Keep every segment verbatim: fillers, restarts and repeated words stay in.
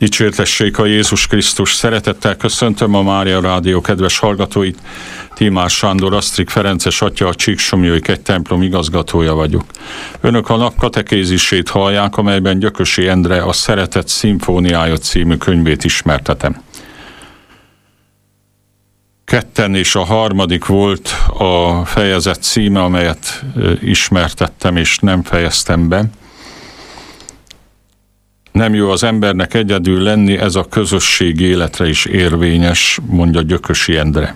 Dicsértessék a Jézus Krisztus! Szeretettel köszöntöm a Mária Rádió kedves hallgatóit. Tímár Sándor, Asztrik Ferences atya, a Csíksomlyói kegytemplom igazgatója vagyok. Önök a nap katekézisét hallják, amelyben Gyökösi Endre a Szeretet szimfóniája című könyvét ismertetem. Ketten és a harmadik volt a fejezet címe, amelyet ismertettem és nem fejeztem be. Nem jó az embernek egyedül lenni, ez a közösség életre is érvényes, mondja Gyökösi Endre.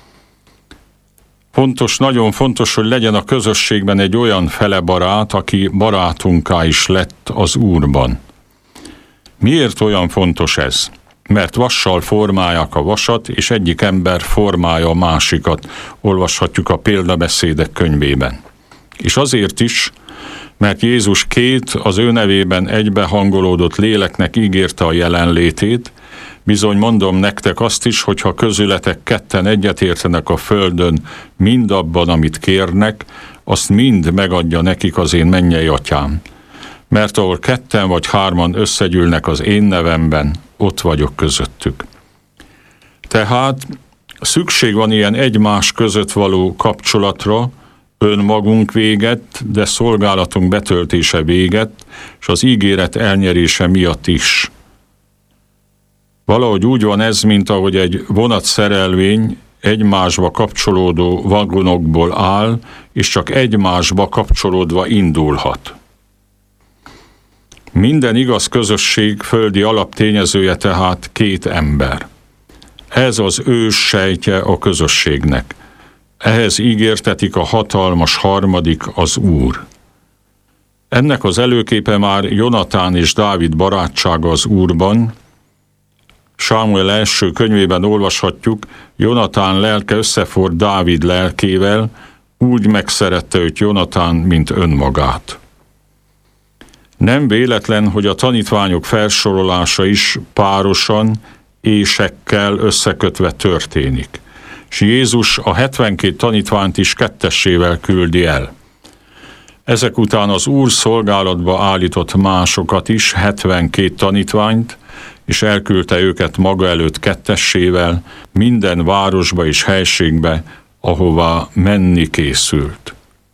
Fontos, nagyon fontos, hogy legyen a közösségben egy olyan fele barát, aki barátunká is lett az Úrban. Miért olyan fontos ez? Mert vassal formálják a vasat, és egyik ember formálja a másikat, olvashatjuk a Példabeszédek könyvében. És azért is, mert Jézus két az ő nevében egybehangolódott léleknek ígérte a jelenlétét, bizony mondom nektek azt is, hogyha közületek ketten egyetértenek a földön mindabban, amit kérnek, azt mind megadja nekik az én mennyei atyám. Mert ahol ketten vagy hárman összegyűlnek az én nevemben, ott vagyok közöttük. Tehát szükség van ilyen egymás között való kapcsolatra, önmagunk véget, de szolgálatunk betöltése véget, és az ígéret elnyerése miatt is. Valahogy úgy van ez, mint ahogy egy vonatszerelvény egymásba kapcsolódó vagonokból áll, és csak egymásba kapcsolódva indulhat. Minden igaz közösség földi alaptényezője tehát két ember. Ez az ős sejtje a közösségnek. Ehhez ígértetik a hatalmas harmadik, az Úr. Ennek az előképe már Jonatán és Dávid barátsága az Úrban. Sámuel első könyvében olvashatjuk, Jonatán lelke összefort Dávid lelkével, úgy megszerette őt Jonatán, mint önmagát. Nem véletlen, hogy a tanítványok felsorolása is párosan, ésekkel összekötve történik. És Jézus a hetvenkét tanítványt is kettessével küldi el. Ezek után az Úr szolgálatba állított másokat is, hetvenkét tanítványt, és elküldte őket maga előtt kettessével, minden városba és helységbe, ahová menni készült.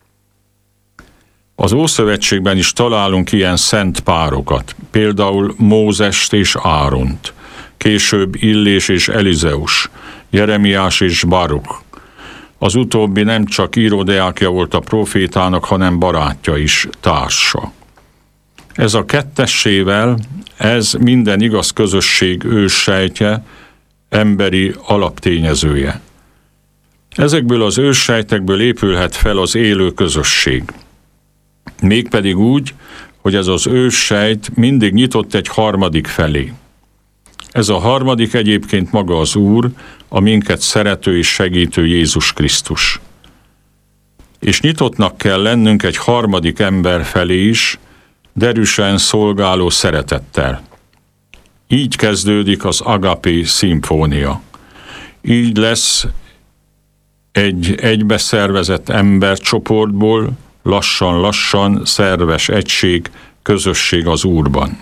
Az Ószövetségben is találunk ilyen szent párokat, például Mózest és Áront, később Illés és Elizeus, Jeremiás és Baruk. Az utóbbi nem csak íródeákja volt a profétának, hanem barátja is, társa. Ez a kettessével, ez minden igaz közösség őssejtje, emberi alaptényezője. Ezekből az őssejtekből épülhet fel az élő közösség. Mégpedig úgy, hogy ez az őssejt mindig nyitott egy harmadik felé. Ez a harmadik egyébként maga az Úr, a minket szerető és segítő Jézus Krisztus. És nyitottnak kell lennünk egy harmadik ember felé is, derűsen szolgáló szeretettel. Így kezdődik az agape szimfónia. Így lesz egy egybeszervezett embercsoportból lassan-lassan szerves egység, közösség az Úrban.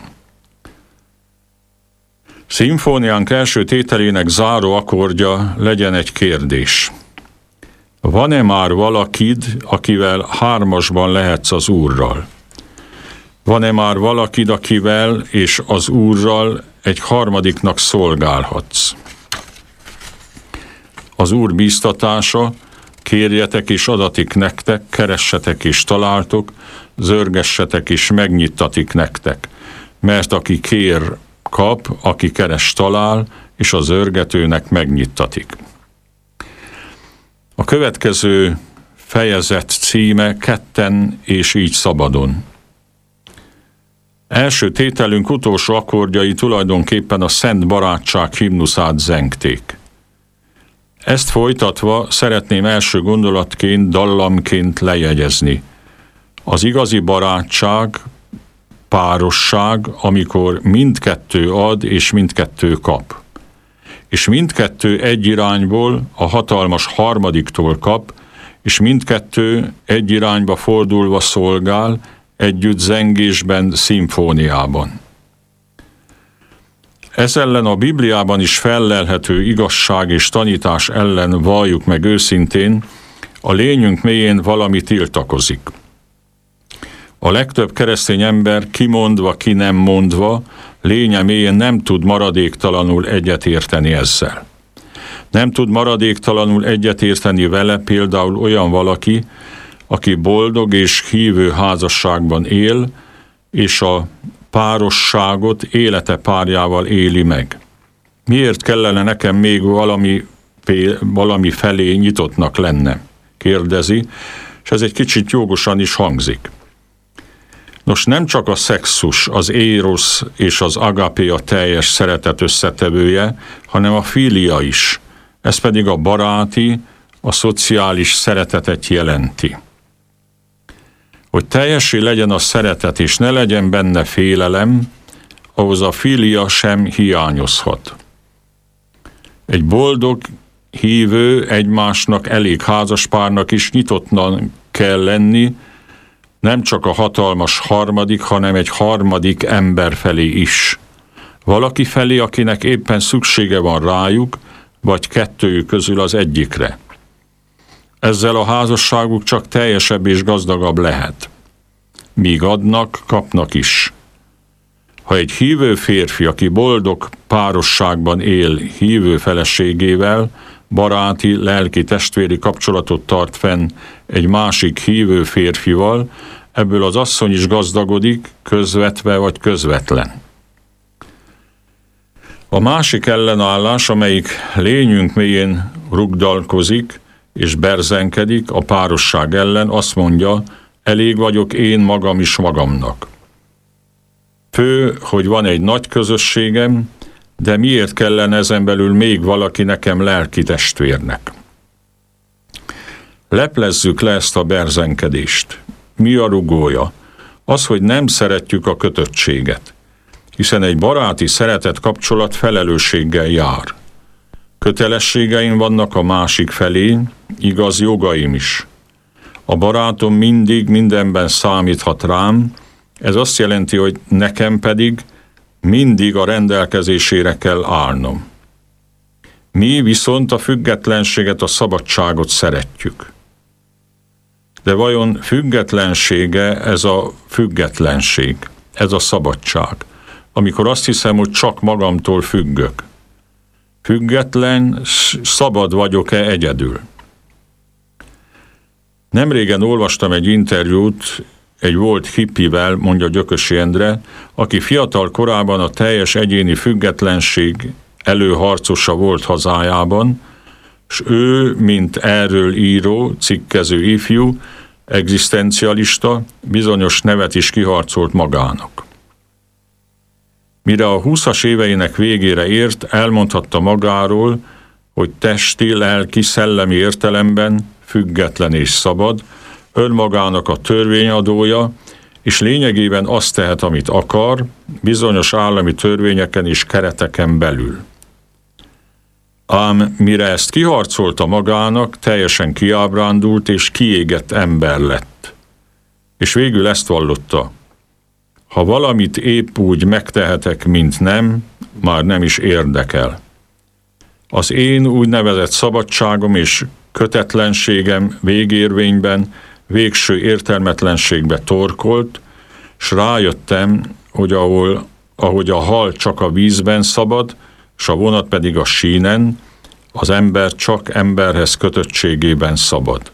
Szimfóniánk első tételének záró akkordja legyen egy kérdés. Van-e már valakid, akivel hármasban lehetsz az Úrral? Van-e már valakid, akivel és az Úrral egy harmadiknak szolgálhatsz? Az Úr bíztatása, kérjetek és adatik nektek, keressetek és találtok, zörgessetek és megnyittatik nektek. Mert aki kér, kap, aki keres, talál, és az zörgetőnek megnyittatik. A következő fejezet címe Ketten és így szabadon. Első tételünk utolsó akkordjai tulajdonképpen a Szent Barátság himnuszát zengték. Ezt folytatva szeretném első gondolatként, dallamként lejegyezni. Az igazi barátság, párosság, amikor mindkettő ad és mindkettő kap. És mindkettő egy irányból, a hatalmas harmadiktól kap, és mindkettő egy irányba fordulva szolgál, együtt zengésben, szimfóniában. Ez ellen a Bibliában is fellelhető igazság és tanítás ellen valljuk meg őszintén, a lényünk mélyén valami tiltakozik. A legtöbb keresztény ember kimondva, ki nem mondva, lénye mélyén nem tud maradéktalanul egyetérteni ezzel. Nem tud maradéktalanul egyetérteni vele például olyan valaki, aki boldog és hívő házasságban él, és a párosságot élete párjával éli meg. Miért kellene nekem még valami, valami felé nyitottnak lennem? Kérdezi, és ez egy kicsit jogosan is hangzik. Nos, nem csak a szexus, az érosz és az agapé a teljes szeretet összetevője, hanem a filia is. Ez pedig a baráti, a szociális szeretetet jelenti. Hogy teljessé legyen a szeretet, és ne legyen benne félelem, ahhoz a filia sem hiányozhat. Egy boldog, hívő, egymásnak elég házaspárnak is nyitottnak kell lenni, nem csak a hatalmas harmadik, hanem egy harmadik ember felé is. Valaki felé, akinek éppen szüksége van rájuk, vagy kettőjük közül az egyikre. Ezzel a házasságuk csak teljesebb és gazdagabb lehet. Míg adnak, kapnak is. Ha egy hívő férfi, aki boldog párosságban él hívő feleségével, baráti, lelki, testvéri kapcsolatot tart fenn egy másik hívő férfival, ebből az asszony is gazdagodik, közvetve vagy közvetlen. A másik ellenállás, amelyik lényünk mélyén rugdalkozik és berzenkedik a párosság ellen, azt mondja, elég vagyok én magam is magamnak. Fő, hogy van egy nagy közösségem, de miért kellene ezen belül még valaki nekem lelki testvérnek? Leplezzük le ezt a berzenkedést. Mi a rugója? Az, hogy nem szeretjük a kötöttséget, hiszen egy baráti szeretet kapcsolat felelősséggel jár. Kötelességeim vannak a másik felé, igaz, jogaim is. A barátom mindig mindenben számíthat rám, ez azt jelenti, hogy nekem pedig mindig a rendelkezésére kell állnom. Mi viszont a függetlenséget, a szabadságot szeretjük. De vajon függetlensége ez a függetlenség, ez a szabadság, amikor azt hiszem, hogy csak magamtól függök? Független, szabad vagyok-e egyedül? Nemrégen olvastam egy interjút egy volt hippivel, mondja Gyökösi Endre, aki fiatal korában a teljes egyéni függetlenség előharcosa volt hazájában, és ő, mint erről író, cikkező ifjú, egzisztencialista, bizonyos nevet is kiharcolt magának. Mire a húszas éveinek végére ért, elmondhatta magáról, hogy testi, lelki, szellemi értelemben független és szabad, önmagának a törvényadója, és lényegében azt tehet, amit akar, bizonyos állami törvényeken és kereteken belül. Ám mire ezt kiharcolta magának, teljesen kiábrándult és kiégett ember lett. És végül ezt vallotta: ha valamit épp úgy megtehetek, mint nem, már nem is érdekel. Az én úgynevezett szabadságom és kötetlenségem végérvényben, végső értelmetlenségbe torkolt, s rájöttem, hogy ahol, ahogy a hal csak a vízben szabad, s a vonat pedig a sínen, az ember csak emberhez kötöttségében szabad.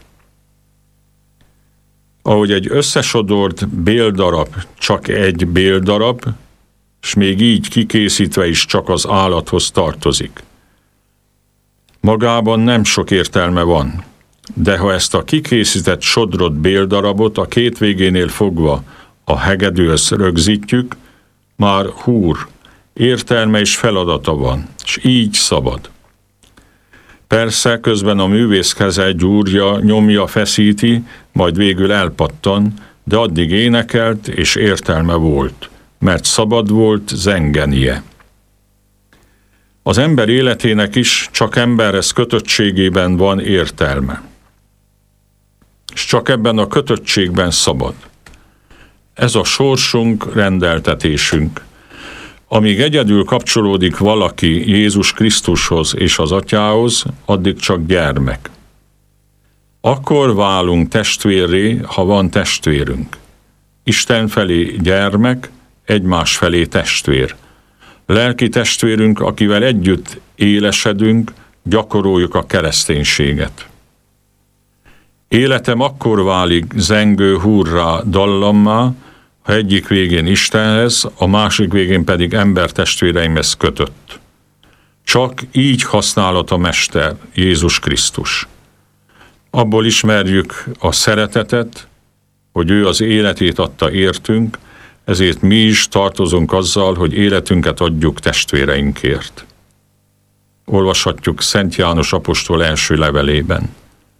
Ahogy egy összesodort béldarab csak egy béldarab, s még így kikészítve is csak az állathoz tartozik. Magában nem sok értelme van, de ha ezt a kikészített sodrott béldarabot a két végénél fogva a hegedűhöz rögzítjük, már húr, értelme és feladata van, és így szabad. Persze közben a művész keze gyúrja, nyomja, feszíti, majd végül elpattan, de addig énekelt és értelme volt, mert szabad volt zengenie. Az ember életének is csak emberhez kötöttségében van értelme. És csak ebben a kötöttségben szabad. Ez a sorsunk, rendeltetésünk. Amíg egyedül kapcsolódik valaki Jézus Krisztushoz és az Atyához, addig csak gyermek. Akkor válunk testvérré, ha van testvérünk. Isten felé gyermek, egymás felé testvér. Lelki testvérünk, akivel együtt élesedünk, gyakoroljuk a kereszténységet. Életem akkor válik zengő hurrá dallammá, ha egyik végén Istenhez, a másik végén pedig embertestvéreimhez kötött. Csak így használat a Mester, Jézus Krisztus. Abból ismerjük a szeretetet, hogy ő az életét adta értünk, ezért mi is tartozunk azzal, hogy életünket adjuk testvéreinkért. Olvashatjuk Szent János apostol első levelében.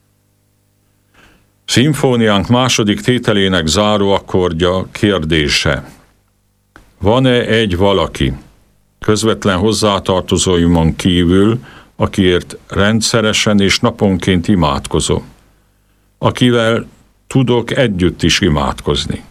Szimfóniánk második tételének záró akkordja kérdése. Van-e egy valaki, közvetlen hozzátartozóimon kívül, akiért rendszeresen és naponként imádkozom, akivel tudok együtt is imádkozni?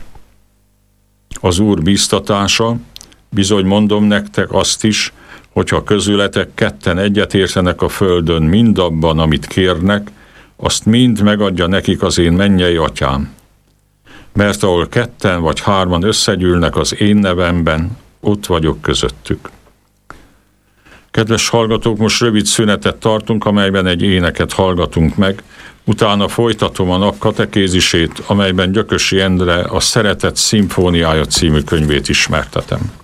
Az Úr bíztatása, bizony mondom nektek azt is, hogyha közületek ketten egyetértenek a földön mindabban, amit kérnek, azt mind megadja nekik az én mennyei Atyám. Mert ahol ketten vagy hárman összegyűlnek az én nevemben, ott vagyok közöttük. Kedves hallgatók, most rövid szünetet tartunk, amelyben egy éneket hallgatunk meg, utána folytatom a nap katekézisét, amelyben Gyökösi Endre a Szeretet szimfóniája című könyvét ismertetem.